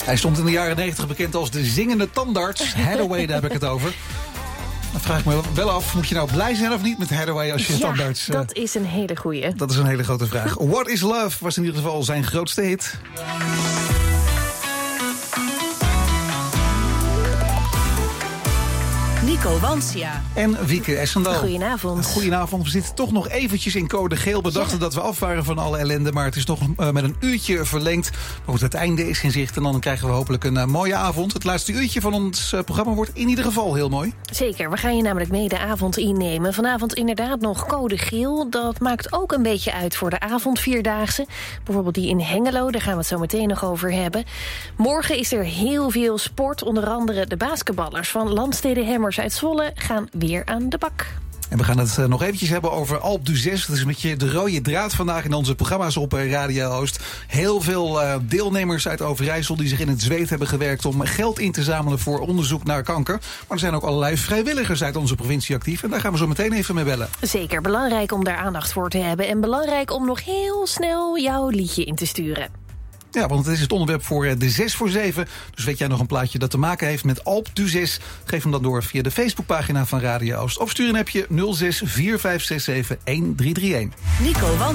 Hij stond in de jaren 90 bekend als de zingende tandarts. Hathaway, daar heb ik het over. Dan vraag ik me wel af, moet je nou blij zijn of niet met Hathaway als je tandarts... dat is een hele goeie. Dat is een hele grote vraag. What is Love was in ieder geval zijn grootste hit. Nico Wansia. En Wieke Essendal. Goedenavond. Goedenavond. We zitten toch nog eventjes in code geel. We dachten dat we af waren van alle ellende, maar het is toch met een uurtje verlengd. Maar goed, het einde is in zicht en dan krijgen we hopelijk een mooie avond. Het laatste uurtje van ons programma wordt in ieder geval heel mooi. Zeker, we gaan je namelijk mee de avond innemen. Vanavond inderdaad nog code geel. Dat maakt ook een beetje uit voor de avondvierdaagse. Bijvoorbeeld die in Hengelo, daar gaan we het zo meteen nog over hebben. Morgen is er heel veel sport. Onder andere de basketballers van Landstede Hemmers uit Zwolle gaan weer aan de bak. En we gaan het nog eventjes hebben over Alpe d'Huez. Dat is een beetje de rode draad vandaag in onze programma's op Radio Oost. Heel veel deelnemers uit Overijssel die zich in het zweet hebben gewerkt om geld in te zamelen voor onderzoek naar kanker. Maar er zijn ook allerlei vrijwilligers uit onze provincie actief. En daar gaan we zo meteen even mee bellen. Zeker, belangrijk om daar aandacht voor te hebben. En belangrijk om nog heel snel jouw liedje in te sturen. Ja, want het is het onderwerp voor de 6 voor 7. Dus weet jij nog een plaatje dat te maken heeft met Alpe d'Huez? Geef hem dan door via de Facebookpagina van Radio Oost. Of stuur een appje 06 4567 1331. Nico Wansia.